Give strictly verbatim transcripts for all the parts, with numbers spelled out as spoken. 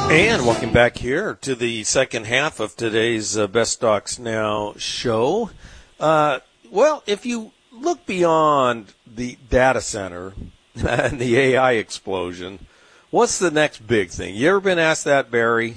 And welcome back here to the second half of today's uh, Best Stocks Now show. Uh, well, if you look beyond the data center and the A I explosion, what's the next big thing? You ever been asked that, Barry?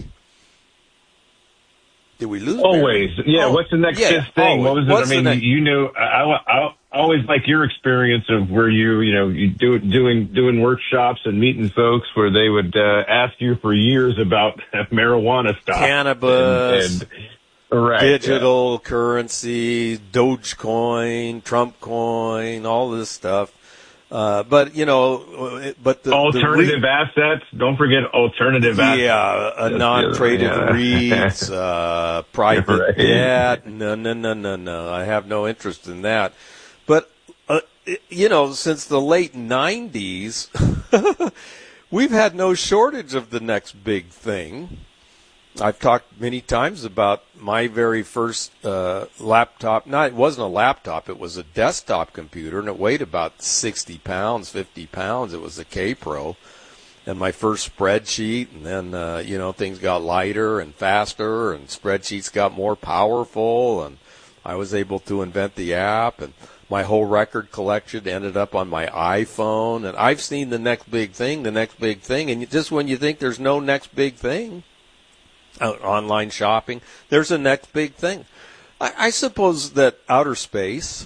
Did we lose Always. Barry? Yeah, oh, what's the next yeah, big thing? always. What was it? What's I mean, next- you knew, I, I, I always like your experience of where you, you know, you do doing, doing workshops and meeting folks where they would uh, ask you for years about marijuana stuff. Cannabis. And, and, right, digital yeah. currency, Dogecoin, Trump coin, all this stuff. Uh, but, you know, but the alternative the re- assets. Don't forget alternative yeah, assets. Yeah, a non-traded yeah. REITs, uh, private right. debt. No, no, no, no, no. I have no interest in that. But, uh, you know, since the late nineties, we've had no shortage of the next big thing. I've talked many times about my very first uh, laptop. No, it wasn't a laptop. It was a desktop computer, and it weighed about sixty pounds, fifty pounds. It was a K-Pro. And my first spreadsheet, and then, uh, you know, things got lighter and faster, and spreadsheets got more powerful, and I was able to invent the app, and my whole record collection ended up on my iPhone. And I've seen the next big thing, the next big thing, and just when you think there's no next big thing, Uh, online shopping, there's a next big thing. I, I suppose that outer space,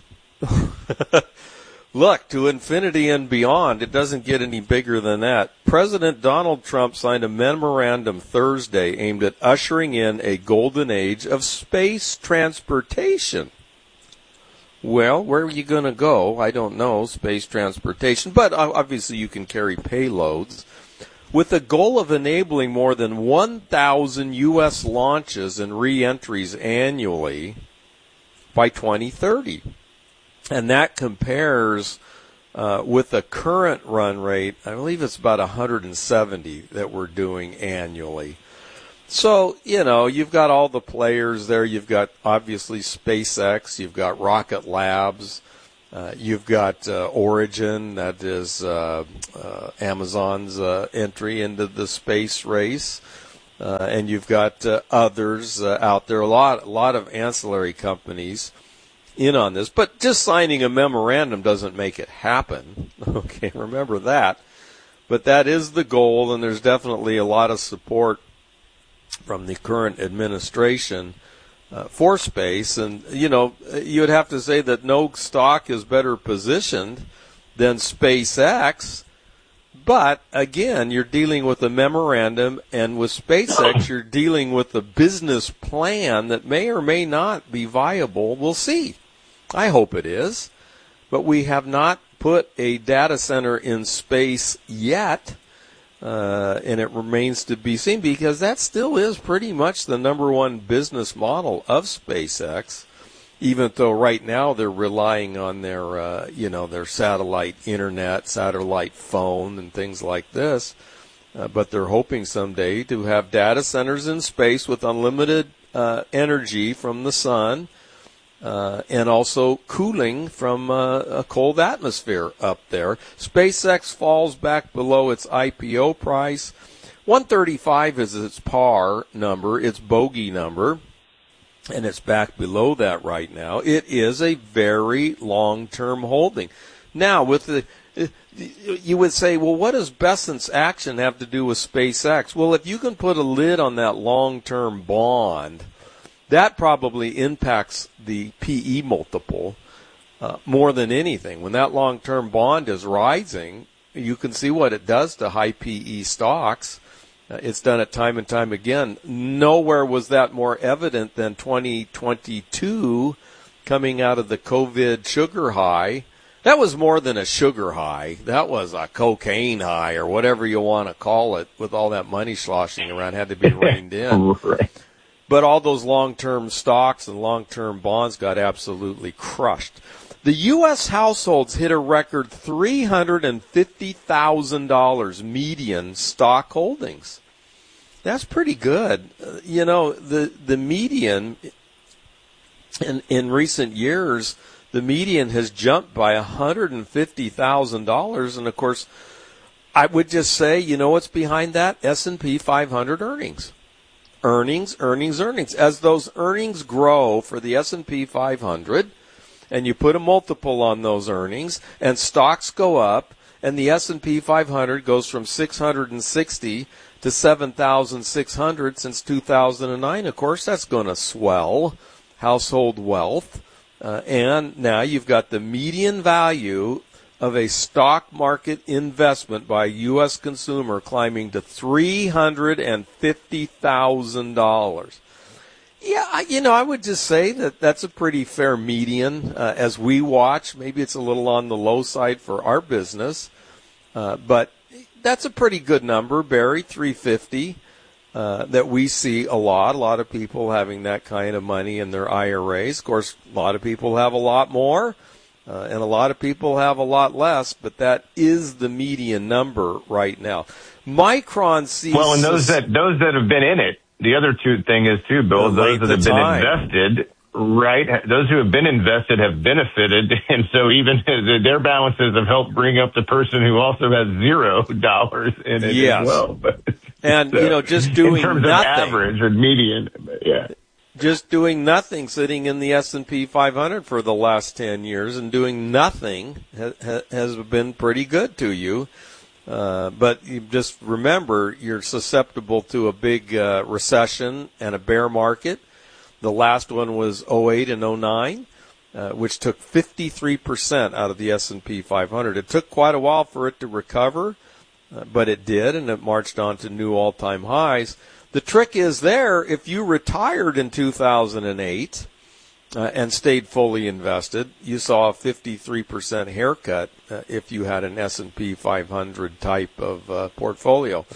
look, to infinity and beyond, it doesn't get any bigger than that. President Donald Trump signed a memorandum Thursday aimed at ushering in a golden age of space transportation. Well, where are you going to go? I don't know, space transportation, but obviously you can carry payloads, with the goal of enabling more than one thousand U S launches and re-entries annually by twenty thirty. And that compares uh, with the current run rate, I believe it's about one hundred seventy that we're doing annually. So, you know, you've got all the players there. You've got, obviously, SpaceX. You've got Rocket Labs. Uh, you've got uh, Origin, that is uh, uh, Amazon's uh, entry into the space race, uh, and you've got uh, others uh, out there. A lot, a lot of ancillary companies in on this, but just signing a memorandum doesn't make it happen. Okay, remember that. But that is the goal, and there's definitely a lot of support from the current administration Uh, for space. And, you know, you would have to say that no stock is better positioned than SpaceX. But, again, you're dealing with a memorandum, and with SpaceX, you're dealing with a business plan that may or may not be viable. We'll see. I hope it is. But we have not put a data center in space yet. Uh, and it remains to be seen, because that still is pretty much the number one business model of SpaceX, even though right now they're relying on their, uh, you know, their satellite internet, satellite phone, and things like this. Uh, but they're hoping someday to have data centers in space with unlimited uh, energy from the sun, Uh, and also cooling from uh, a cold atmosphere up there. SpaceX falls back below its I P O price. one thirty-five is its par number, its bogey number, and it's back below that right now. It is a very long-term holding. Now, with the, you would say, well, what does Bessent's action have to do with SpaceX? Well, if you can put a lid on that long-term bond, that probably impacts the P E multiple uh, more than anything. When that long-term bond is rising, you can see what it does to high P E stocks. Uh, it's done it time and time again. Nowhere was that more evident than twenty twenty-two, coming out of the COVID sugar high. That was more than a sugar high. That was a cocaine high, or whatever you want to call it, with all that money sloshing around, had to be reined in. Right. But all those long-term stocks and long-term bonds got absolutely crushed. The U S households hit a record three hundred fifty thousand dollars median stock holdings. That's pretty good. Uh, you know, the, the median in, in recent years, the median has jumped by one hundred fifty thousand dollars. And, of course, I would just say, you know what's behind that? S and P five hundred earnings. Earnings, earnings, earnings. As those earnings grow for the S and P five hundred, and you put a multiple on those earnings, and stocks go up, and the S and P five hundred goes from six hundred sixty to seven thousand six hundred since two thousand nine, of course, that's going to swell household wealth. Uh, and now you've got the median value of a stock market investment by a U S consumer climbing to three hundred fifty thousand dollars. Yeah, I, you know, I would just say that that's a pretty fair median uh, as we watch. Maybe it's a little on the low side for our business, uh, but that's a pretty good number, Barry, three hundred fifty, uh, that we see a lot. A lot of people having that kind of money in their I R As. Of course, a lot of people have a lot more. Uh, and a lot of people have a lot less, but that is the median number right now. Micron sees... Well, and those that those that have been in it, the other two thing is, too, Bill, those that have been invested, right, those who have been invested have benefited, and so even their balances have helped bring up the person who also has zero dollars in it yes. as well. But, and, so, you know, just doing in terms nothing. of average or median, yeah. Just doing nothing, sitting in the S and P five hundred for the last ten years and doing nothing ha- has been pretty good to you. Uh, but you just remember, you're susceptible to a big uh, recession and a bear market. The last one was oh eight and oh nine, uh, which took fifty-three percent out of the S and P five hundred. It took quite a while for it to recover, uh, but it did, and it marched on to new all-time highs. The trick is there, if you retired in two thousand eight uh, and stayed fully invested, you saw a fifty-three percent haircut uh, if you had an S and P five hundred type of uh, portfolio.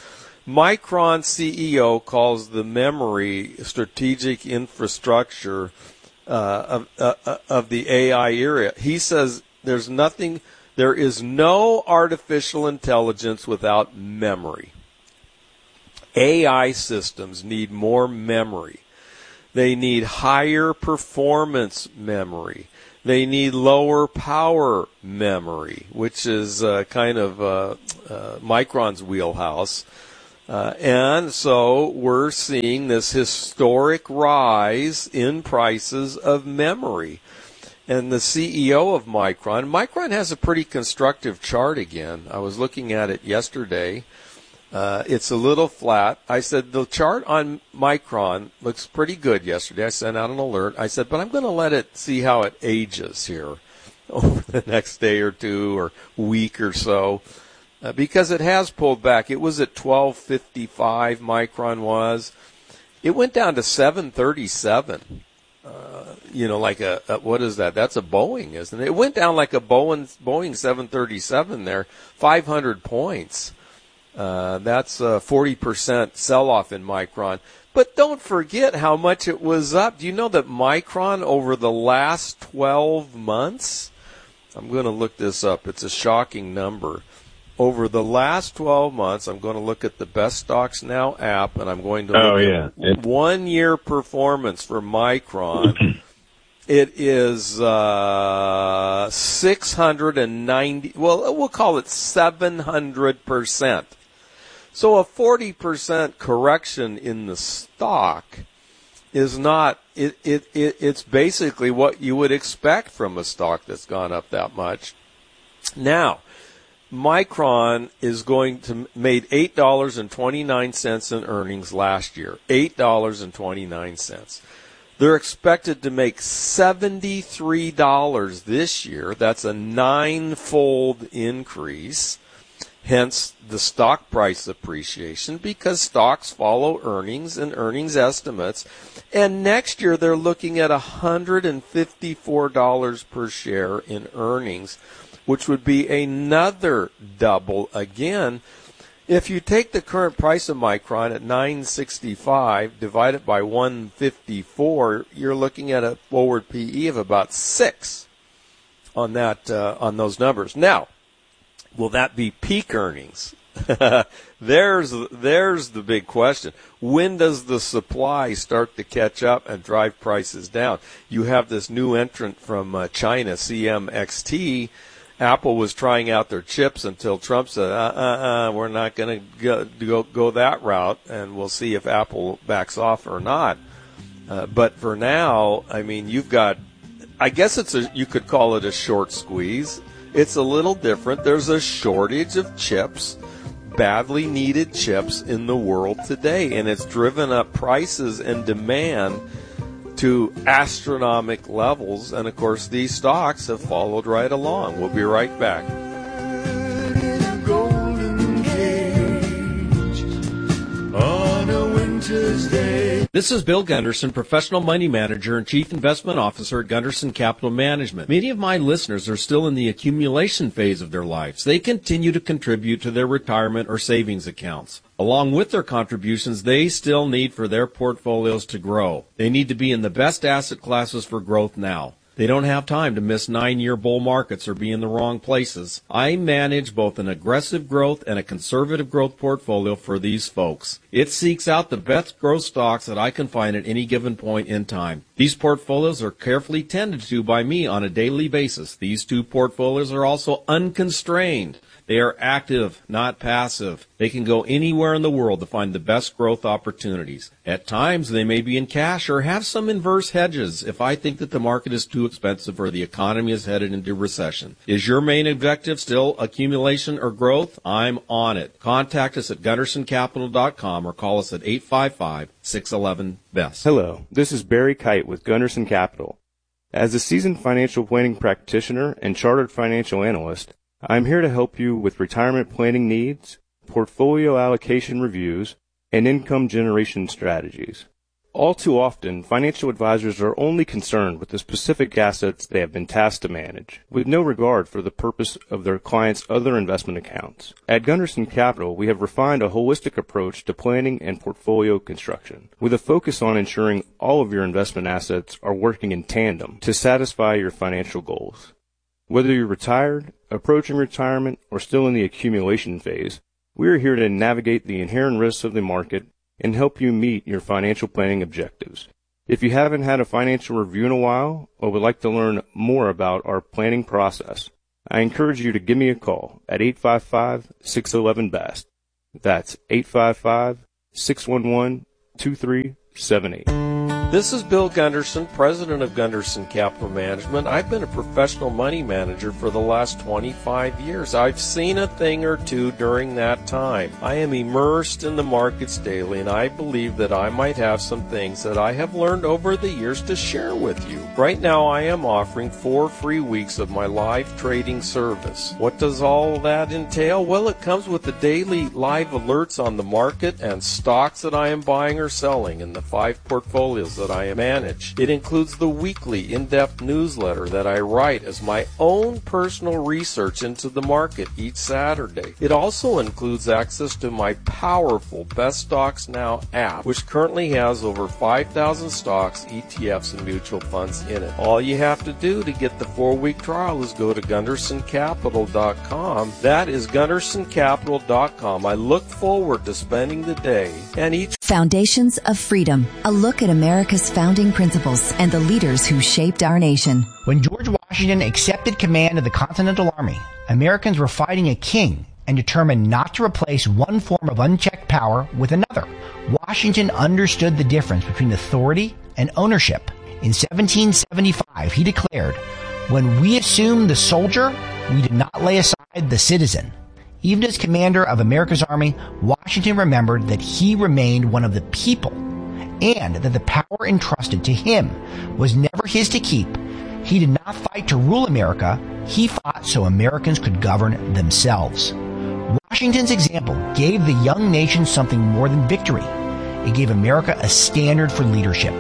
Micron C E O calls the memory strategic infrastructure uh, of, uh, of the A I era. He says there's nothing, there is no artificial intelligence without memory. A I systems need more memory. They need higher performance memory. They need lower power memory, which is uh, kind of uh, uh, Micron's wheelhouse. Uh, and so we're seeing this historic rise in prices of memory. And the C E O of Micron, Micron has a pretty constructive chart again. I was looking at it yesterday. Uh, it's a little flat. I said, the chart on Micron looks pretty good yesterday. I sent out an alert. I said, but I'm going to let it see how it ages here over the next day or two or week or so, uh, because it has pulled back. It was at twelve fifty-five, Micron was. It went down to seven thirty-seven. Uh, you know, like a, a, what is that? That's a Boeing, isn't it? It went down like a Boeing, Boeing seven thirty-seven there, five hundred points. Uh, that's a forty percent sell-off in Micron. But don't forget how much it was up. Do you know that Micron over the last twelve months, I'm going to look this up. It's a shocking number. Over the last twelve months, I'm going to look at the Best Stocks Now app, and I'm going to look oh, yeah. at one-year performance for Micron. It is uh, six hundred ninety, well, we'll call it seven hundred percent. So a forty percent correction in the stock is not, it, it, it, it's basically what you would expect from a stock that's gone up that much. Now, Micron is going to made eight dollars and twenty-nine cents in earnings last year, eight dollars and twenty-nine cents. They're expected to make seventy-three dollars this year. That's a nine-fold increase. Hence the stock price appreciation, because stocks follow earnings and earnings estimates. And next year they're looking at one hundred fifty-four dollars per share in earnings, which would be another double again. If you take the current price of Micron at nine sixty-five, divide it by one fifty-four, you're looking at a forward P E of about six on that uh, on those numbers. Now, will that be peak earnings? there's there's the big question. When does the supply start to catch up and drive prices down? You have this new entrant from uh, China, C M X T, Apple was trying out their chips until Trump said, uh, uh, uh, we're not going to go, go that route, and we'll see if Apple backs off or not. Uh, but for now, I mean, you've got, I guess it's a, you could call it a short squeeze. It's a little different. There's a shortage of chips, badly needed chips in the world today, and it's driven up prices and demand to astronomical levels, and of course these stocks have followed right along. We'll be right back. This is Bill Gunderson, professional money manager and chief investment officer at Gunderson Capital Management. Many of my listeners are still in the accumulation phase of their lives. They continue to contribute to their retirement or savings accounts. Along with their contributions, they still need for their portfolios to grow. They need to be in the best asset classes for growth now. They don't have time to miss nine-year bull markets or be in the wrong places. I manage both an aggressive growth and a conservative growth portfolio for these folks. It seeks out the best growth stocks that I can find at any given point in time. These portfolios are carefully tended to by me on a daily basis. These two portfolios are also unconstrained. They are active, not passive. They can go anywhere in the world to find the best growth opportunities. At times, they may be in cash or have some inverse hedges if I think that the market is too expensive or the economy is headed into recession. Is your main objective still accumulation or growth? I'm on it. Contact us at gunderson capital dot com or call us at eight five five, six one one, B E S T. Hello, this is Barry Kite with Gunderson Capital. As a seasoned financial planning practitioner and chartered financial analyst, I'm here to help you with retirement planning needs, portfolio allocation reviews, and income generation strategies. All too often, financial advisors are only concerned with the specific assets they have been tasked to manage, with no regard for the purpose of their clients' other investment accounts. At Gunderson Capital, we have refined a holistic approach to planning and portfolio construction, with a focus on ensuring all of your investment assets are working in tandem to satisfy your financial goals. Whether you're retired, approaching retirement, or still in the accumulation phase, we are here to navigate the inherent risks of the market and help you meet your financial planning objectives. If you haven't had a financial review in a while or would like to learn more about our planning process, I encourage you to give me a call at eight five five, six one one, B E S T. That's eight five five, six one one, two three seven eight. This is Bill Gunderson, president of Gunderson Capital Management. I've been a professional money manager for the last twenty-five years. I've seen a thing or two during that time. I am immersed in the markets daily, and I believe that I might have some things that I have learned over the years to share with you. Right now, I am offering four free weeks of my live trading service. What does all that entail? Well, it comes with the daily live alerts on the market and stocks that I am buying or selling in the five portfolios that I manage. It includes the weekly in-depth newsletter that I write as my own personal research into the market each Saturday. It also includes access to my powerful Best Stocks Now app, which currently has over five thousand stocks, E T Fs, and mutual funds in it. All you have to do to get the four-week trial is go to gunderson capital dot com. That is gunderson capital dot com. I look forward to spending the day and each Foundations of Freedom, a look at America's founding principles and the leaders who shaped our nation. When George Washington accepted command of the Continental Army, Americans were fighting a king and determined not to replace one form of unchecked power with another. Washington understood the difference between authority and ownership. In seventeen seventy-five, he declared, "When we assume the soldier, we did not lay aside the citizen." Even as commander of America's army, Washington remembered that he remained one of the people and that the power entrusted to him was never his to keep. He did not fight to rule America. He fought so Americans could govern themselves. Washington's example gave the young nation something more than victory. It gave America a standard for leadership.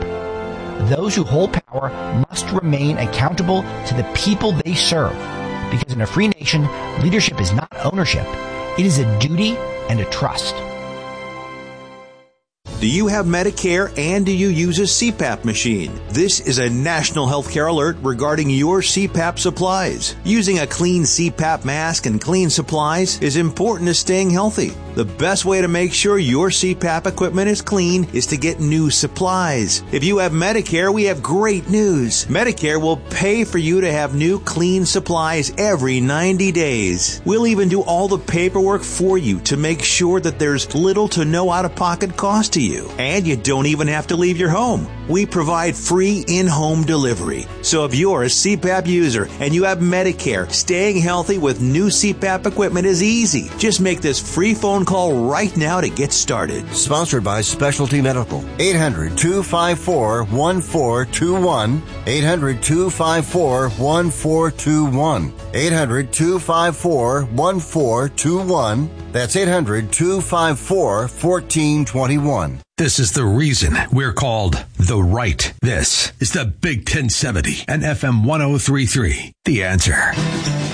Those who hold power must remain accountable to the people they serve. Because in a free nation, leadership is not ownership. It is a duty and a trust. Do you have Medicare and do you use a C PAP machine? This is a national healthcare alert regarding your C PAP supplies. Using a clean C PAP mask and clean supplies is important to staying healthy. The best way to make sure your C PAP equipment is clean is to get new supplies. If you have Medicare, we have great news. Medicare will pay for you to have new clean supplies every ninety days. We'll even do all the paperwork for you to make sure that there's little to no out-of-pocket cost to you. And you don't even have to leave your home. We provide free in-home delivery. So if you're a C PAP user and you have Medicare, staying healthy with new C PAP equipment is easy. Just make this free phone call right now to get started. Sponsored by Specialty Medical. eight hundred, two five four, one four two one. eight hundred, two five four, one four two one. eight hundred, two five four, one four two one. That's eight hundred, two five four, one four two one. This is the reason we're called The Right. This is the Big ten seventy and F M one oh three point three. The Answer.